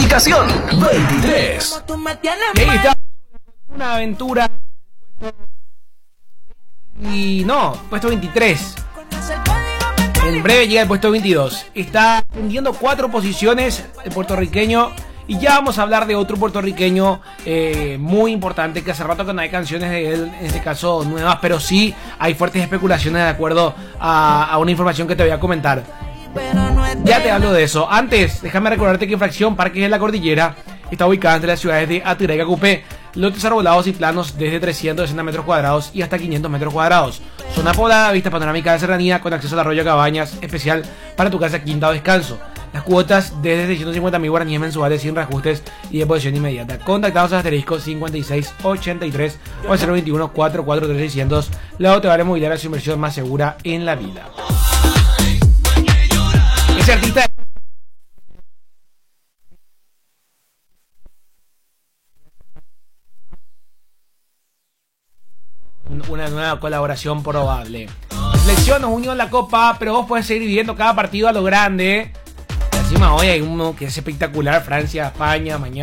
Clasificación 23. Y ahí está una aventura. Y no, puesto 23. En breve llega el puesto 22. Está vendiendo 4 posiciones el puertorriqueño. Y ya vamos a hablar de otro puertorriqueño muy importante, que hace rato que no hay canciones de él, en este caso nuevas, pero sí hay fuertes especulaciones de acuerdo a una información que te voy a comentar. Ya te hablo de eso. Antes, déjame recordarte que Fracción Parques de la Cordillera está ubicada entre las ciudades de Atirá y Cacupé. Lotes arbolados y planos desde 360 metros cuadrados y hasta 500 metros cuadrados. Zona poblada, vista panorámica de serranía con acceso al arroyo Cabañas, especial para tu casa, quinta o descanso. Las cuotas desde 650.000 guaraníes mensuales sin reajustes y deposición inmediata. Contactados al asterisco 5683 o al 021 443 la Otevara Inmobiliaria, su inversión más segura en la vida. Ese artista una nueva colaboración probable. La selección nos unió en la Copa, pero vos podés seguir viviendo cada partido a lo grande. Encima hoy hay uno que es espectacular, Francia, España, mañana.